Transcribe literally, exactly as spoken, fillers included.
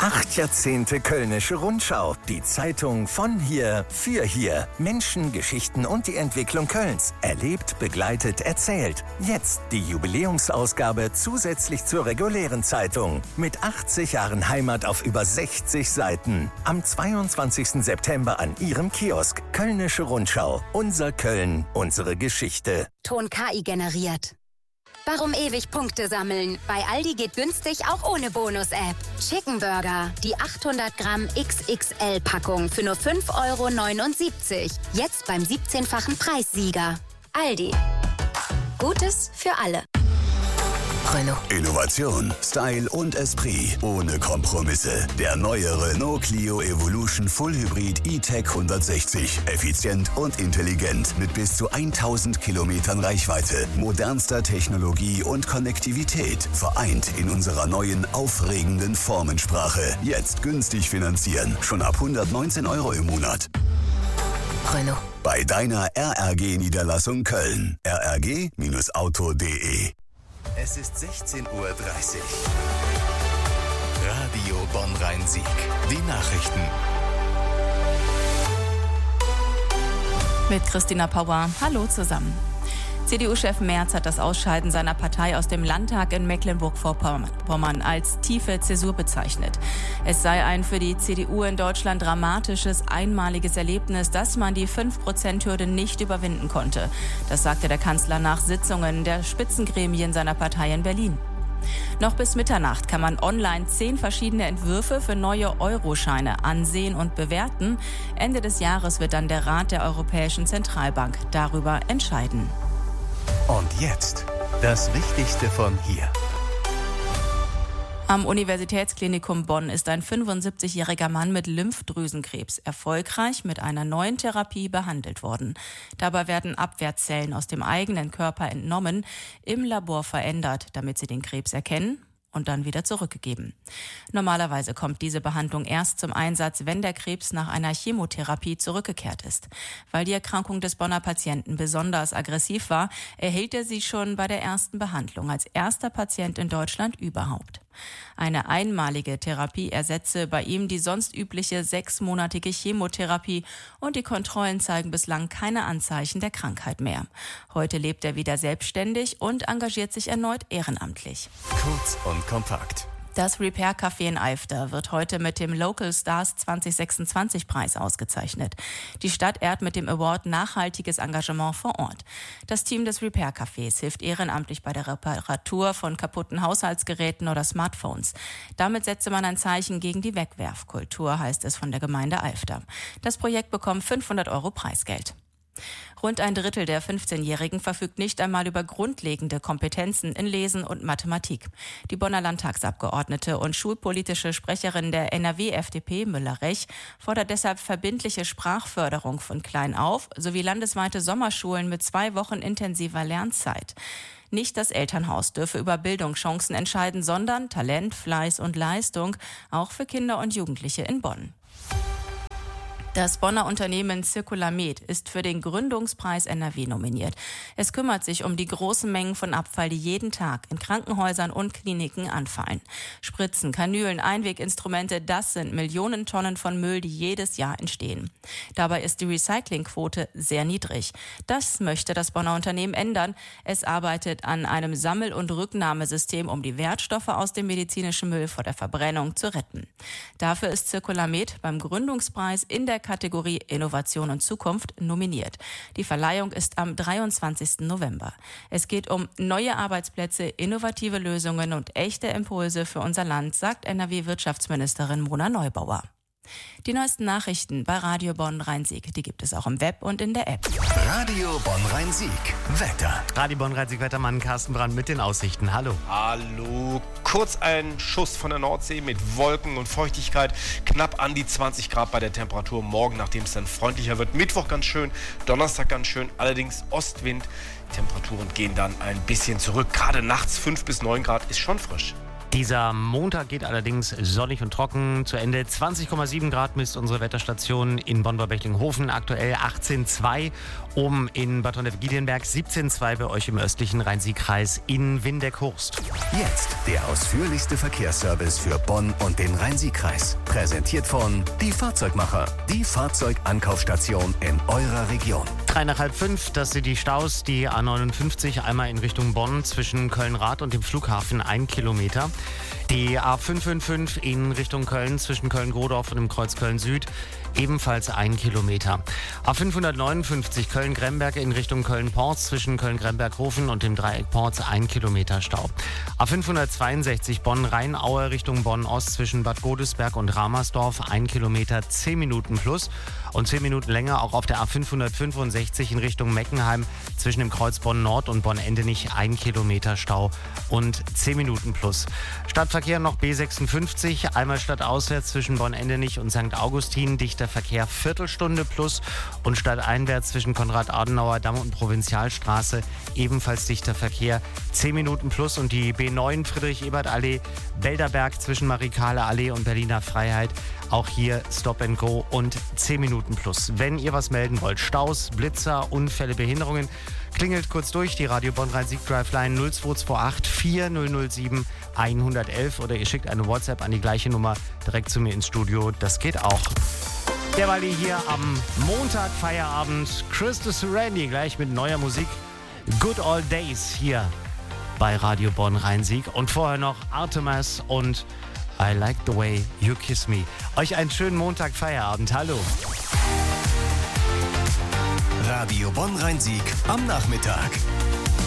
Acht Jahrzehnte Kölnische Rundschau. Die Zeitung von hier, für hier. Menschen, Geschichten und die Entwicklung Kölns. Erlebt, begleitet, erzählt. Jetzt die Jubiläumsausgabe zusätzlich zur regulären Zeitung. Mit achtzig Jahren Heimat auf über sechzig Seiten. Am zweiundzwanzigsten September an Ihrem Kiosk. Kölnische Rundschau. Unser Köln, unsere Geschichte. Ton K I generiert. Warum ewig Punkte sammeln? Bei Aldi geht günstig auch ohne Bonus-App. Chicken Burger, die achthundert Gramm X X L-Packung für nur fünf Euro neunundsiebzig. Jetzt beim siebzehnfachen Preissieger. Aldi. Gutes für alle. Renault. Innovation, Style und Esprit. Ohne Kompromisse. Der neue Renault Clio Evolution Full Hybrid E-Tech hundertsechzig. Effizient und intelligent. Mit bis zu tausend Kilometern Reichweite. Modernster Technologie und Konnektivität. Vereint in unserer neuen, aufregenden Formensprache. Jetzt günstig finanzieren. Schon ab hundertneunzehn Euro im Monat. Renault. Bei deiner R R G-Niederlassung Köln. r r g Auto punkt d e. Es ist sechzehn Uhr dreißig. Radio Bonn-Rhein-Sieg. Die Nachrichten. Mit Christina Pauer. Hallo zusammen. C D U-Chef Merz hat das Ausscheiden seiner Partei aus dem Landtag in Mecklenburg-Vorpommern als tiefe Zäsur bezeichnet. Es sei ein für die C D U in Deutschland dramatisches, einmaliges Erlebnis, dass man die fünf Prozent Hürde nicht überwinden konnte. Das sagte der Kanzler nach Sitzungen der Spitzengremien seiner Partei in Berlin. Noch bis Mitternacht kann man online zehn verschiedene Entwürfe für neue Euroscheine ansehen und bewerten. Ende des Jahres wird dann der Rat der Europäischen Zentralbank darüber entscheiden. Und jetzt das Wichtigste von hier. Am Universitätsklinikum Bonn ist ein fünfundsiebzigjähriger Mann mit Lymphdrüsenkrebs erfolgreich mit einer neuen Therapie behandelt worden. Dabei werden Abwehrzellen aus dem eigenen Körper entnommen, im Labor verändert, damit sie den Krebs erkennen und dann wieder zurückgegeben. Normalerweise kommt diese Behandlung erst zum Einsatz, wenn der Krebs nach einer Chemotherapie zurückgekehrt ist. Weil die Erkrankung des Bonner Patienten besonders aggressiv war, erhielt er sie schon bei der ersten Behandlung als erster Patient in Deutschland überhaupt. Eine einmalige Therapie ersetze bei ihm die sonst übliche sechsmonatige Chemotherapie und die Kontrollen zeigen bislang keine Anzeichen der Krankheit mehr. Heute lebt er wieder selbstständig und engagiert sich erneut ehrenamtlich. Kurz und kompakt. Das Repair Café in Eifter wird heute mit dem Local Stars zwanzig sechsundzwanzig Preis ausgezeichnet. Die Stadt ehrt mit dem Award nachhaltiges Engagement vor Ort. Das Team des Repair Cafés hilft ehrenamtlich bei der Reparatur von kaputten Haushaltsgeräten oder Smartphones. Damit setze man ein Zeichen gegen die Wegwerfkultur, heißt es von der Gemeinde Eifter. Das Projekt bekommt fünfhundert Euro Preisgeld. Rund ein Drittel der fünfzehnjährigen verfügt nicht einmal über grundlegende Kompetenzen in Lesen und Mathematik. Die Bonner Landtagsabgeordnete und schulpolitische Sprecherin der N R W-F D P, Müller-Rech, fordert deshalb verbindliche Sprachförderung von klein auf sowie landesweite Sommerschulen mit zwei Wochen intensiver Lernzeit. Nicht das Elternhaus dürfe über Bildungschancen entscheiden, sondern Talent, Fleiß und Leistung, auch für Kinder und Jugendliche in Bonn. Das Bonner Unternehmen Circulamed ist für den Gründungspreis N R W nominiert. Es kümmert sich um die großen Mengen von Abfall, die jeden Tag in Krankenhäusern und Kliniken anfallen. Spritzen, Kanülen, Einweginstrumente, das sind Millionen Tonnen von Müll, die jedes Jahr entstehen. Dabei ist die Recyclingquote sehr niedrig. Das möchte das Bonner Unternehmen ändern. Es arbeitet an einem Sammel- und Rücknahmesystem, um die Wertstoffe aus dem medizinischen Müll vor der Verbrennung zu retten. Dafür ist Circulamed beim Gründungspreis in der Kategorie Innovation und Zukunft nominiert. Die Verleihung ist am dreiundzwanzigsten November. Es geht um neue Arbeitsplätze, innovative Lösungen und echte Impulse für unser Land, sagt N R W-Wirtschaftsministerin Mona Neubauer. Die neuesten Nachrichten bei Radio Bonn-Rhein-Sieg, die gibt es auch im Web und in der App. Radio Bonn-Rhein-Sieg. Wetter. Radio Bonn-Rhein-Sieg-Wettermann Carsten Brand mit den Aussichten. Hallo. Hallo. Kurz ein Schuss von der Nordsee mit Wolken und Feuchtigkeit. Knapp an die zwanzig Grad bei der Temperatur. Morgen, nachdem es dann freundlicher wird. Mittwoch ganz schön, Donnerstag ganz schön. Allerdings Ostwind. Temperaturen gehen dann ein bisschen zurück. Gerade nachts fünf bis neun Grad ist schon frisch. Dieser Montag geht allerdings sonnig und trocken zu Ende. zwanzig Komma sieben Grad misst unsere Wetterstation in Bonn-Bechtlinghofen. Aktuell achtzehn Komma zwei. Oben in Bad Donnef-Giedienberg siebzehn Komma zwei bei euch im östlichen Rhein-Sieg-Kreis in Windeck-Horst. Jetzt der ausführlichste Verkehrsservice für Bonn und den Rhein-Sieg-Kreis. Präsentiert von Die Fahrzeugmacher, die Fahrzeugankaufstation in eurer Region. Drei nach halb fünf, das sind die Staus, die A neunundfünfzig einmal in Richtung Bonn zwischen Köln-Rath und dem Flughafen ein Kilometer. Die A fünf fünf fünf in Richtung Köln zwischen Köln-Grodorf und dem Kreuz Köln-Süd ebenfalls ein Kilometer. A fünfhundertneunundfünfzig Köln-Gremberg in Richtung Köln-Porz zwischen Köln-Gremberg-Hofen und dem Dreieck Porz ein Kilometer Stau. A fünfhundertzweiundsechzig Bonn-Rheinaue Richtung Bonn-Ost zwischen Bad Godesberg und Ramersdorf ein Kilometer, zehn Minuten plus. Und zehn Minuten länger auch auf der A fünfhundertfünfundsechzig in Richtung Meckenheim zwischen dem Kreuz Bonn-Nord und Bonn-Endenich ein Kilometer Stau und zehn Minuten plus. Stadtverkehr noch B sechsundfünfzig, einmal stadtauswärts zwischen Bonn-Endenich und Sankt Augustin, dichter Verkehr Viertelstunde plus und stadteinwärts zwischen Konrad-Adenauer-Damm und Provinzialstraße ebenfalls dichter Verkehr zehn Minuten plus und die B neun Friedrich-Ebert-Allee, Belderberg zwischen Marikale-Allee und Berliner Freiheit, auch hier Stop and Go und zehn Minuten plus. Wenn ihr was melden wollt, Staus, Blitzer, Unfälle, Behinderungen, klingelt kurz durch die Radio Bonn Rhein-Sieg Driveline null zwei zwei acht vier null null sieben eins eins eins oder ihr schickt eine WhatsApp an die gleiche Nummer direkt zu mir ins Studio. Das geht auch. Derweil hier am Montag Feierabend Christus Randy gleich mit neuer Musik. Good Old Days hier bei Radio Bonn Rhein-Sieg und vorher noch Artemis und I Like the Way You Kiss Me. Euch einen schönen Montag Feierabend. Hallo. Radio Bonn Rhein-Sieg am Nachmittag.